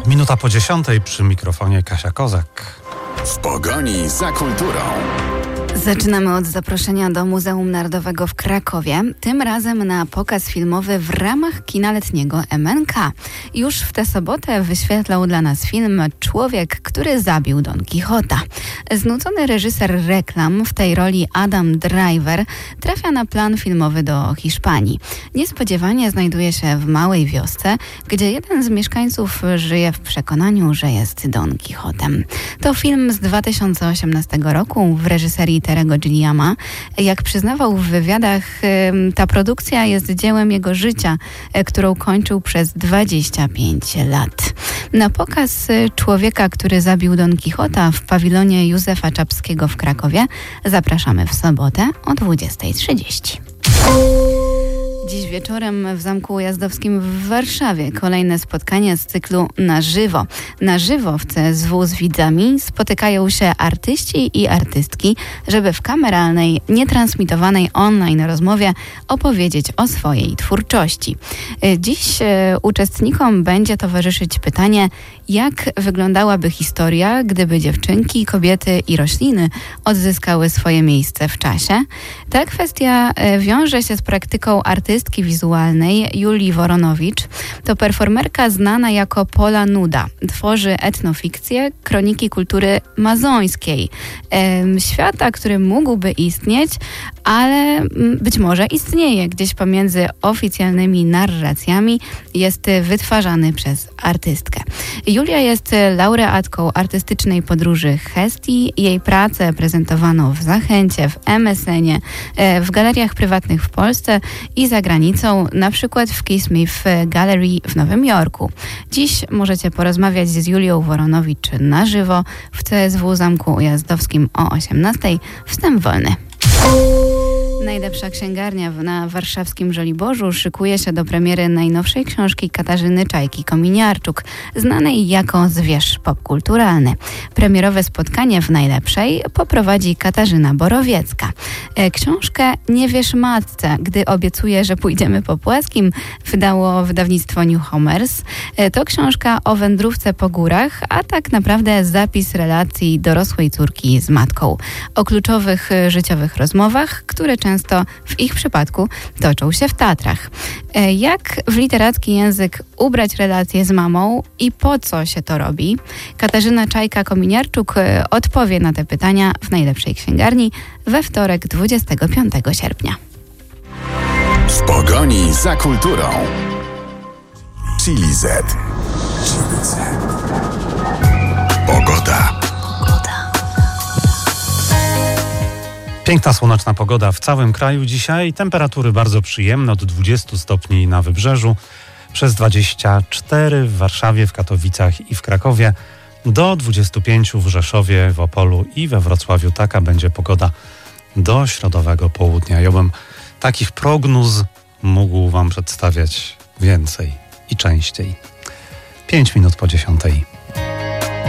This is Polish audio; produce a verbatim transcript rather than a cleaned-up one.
Minuta po dziesiątej, przy mikrofonie Kasia Kozak. W pogoni za kulturą. Zaczynamy od zaproszenia do Muzeum Narodowego w Krakowie, tym razem na pokaz filmowy w ramach kina letniego M N K. Już w tę sobotę wyświetlał dla nas film Człowiek, który zabił Don Kichota. Znudzony reżyser reklam, w tej roli Adam Driver, trafia na plan filmowy do Hiszpanii. Niespodziewanie znajduje się w małej wiosce, gdzie jeden z mieszkańców żyje w przekonaniu, że jest Don Kichotem. To film z dwa tysiące osiemnastego roku w reżyserii Terry'ego Gilliama. Jak przyznawał w wywiadach, ta produkcja jest dziełem jego życia, którą kończył przez dwadzieścia pięć lat. Na pokaz Człowieka, który zabił Don Kichota w pawilonie Józefa Czapskiego w Krakowie zapraszamy w sobotę o dwudziesta trzydzieści. Dziś wieczorem w Zamku Ujazdowskim w Warszawie kolejne spotkanie z cyklu Na żywo. Na żywo w C S W z widzami spotykają się artyści i artystki, żeby w kameralnej, nietransmitowanej online rozmowie opowiedzieć o swojej twórczości. Dziś uczestnikom będzie towarzyszyć pytanie, jak wyglądałaby historia, gdyby dziewczynki, kobiety i rośliny odzyskały swoje miejsce w czasie. Ta kwestia wiąże się z praktyką artystki wizualnej Julii Woronowicz. To performerka znana jako Pola Nuda. Tworzy etnofikcję, kroniki kultury mazońskiej. Świata, który mógłby istnieć, ale być może istnieje gdzieś pomiędzy oficjalnymi narracjami, jest wytwarzany przez artystkę. Julia jest laureatką artystycznej podróży Hestii. Jej pracę prezentowano w Zachęcie, w M S N-ie, w galeriach prywatnych w Polsce i za granicą, na przykład w Key Smith Gallery w Nowym Jorku. Dziś możecie porozmawiać z Julią Woronowicz na żywo w C S W Zamku Ujazdowskim o osiemnastej. Wstęp wolny. Najlepsza księgarnia na warszawskim Żoliborzu szykuje się do premiery najnowszej książki Katarzyny Czajki-Kominiarczuk, znanej jako Zwierz popkulturalny. Premierowe spotkanie w Najlepszej poprowadzi Katarzyna Borowiecka. Książkę Nie wierz matce, gdy obiecuję, że pójdziemy po płaskim, wydało wydawnictwo Newhomers. To książka o wędrówce po górach, a tak naprawdę zapis relacji dorosłej córki z matką. O kluczowych życiowych rozmowach, które często w ich przypadku toczą się w Tatrach. Jak w literacki język ubrać relacje z mamą i po co się to robi? Katarzyna Czajka-Kominiarczuk odpowie na te pytania w Najlepszej księgarni we wtorek dwudziestego piątego sierpnia. W pogoni za kulturą. Chili Z. Pogoda. Piękna, słoneczna pogoda w całym kraju dzisiaj. Temperatury bardzo przyjemne, od dwudziestu stopni na wybrzeżu, przez dwadzieścia cztery w Warszawie, w Katowicach i w Krakowie, do dwudziestu pięciu w Rzeszowie, w Opolu i we Wrocławiu. Taka będzie pogoda do środowego południa. Ja bym takich prognóz mógł wam przedstawiać więcej i częściej. Pięć minut po dziesiątej.